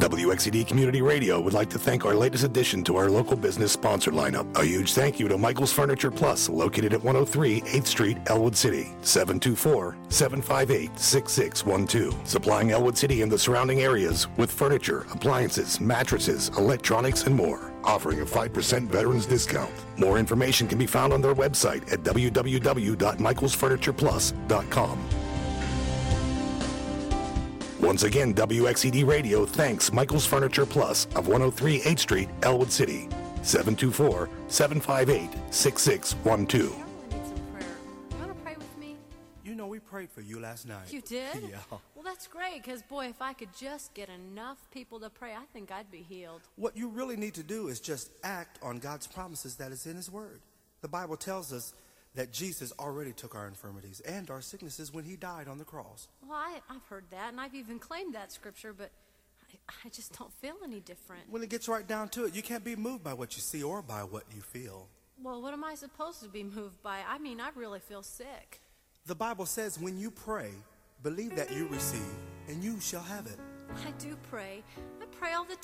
WXCD Community Radio would like to thank our latest addition to our local business sponsor lineup. A huge thank you to Michael's Furniture Plus, located at 103 8th Street, Elwood City, 724-758-6612. Supplying Elwood City and the surrounding areas with furniture, appliances, mattresses, electronics, and more. Offering a 5% veterans discount. More information can be found on their website at www.michaelsfurnitureplus.com. Once again, WXED Radio thanks Michael's Furniture Plus of 103 8th Street, Elwood City, 724-758-6612. You want to pray with me? You know, we prayed for you last night. You did? Yeah. Well, that's great, because, boy, if I could just get enough people to pray, I think I'd be healed. What you really need to do is just act on God's promises that is in His Word. The Bible tells us that Jesus already took our infirmities and our sicknesses when He died on the cross. Well, I've heard that, and I've even claimed that scripture, but I just don't feel any different. When it gets right down to it, you can't be moved by what you see or by what you feel. Well, what am I supposed to be moved by? I mean, I really feel sick. The Bible says when you pray, believe that you receive, and you shall have it. I do pray. I pray all the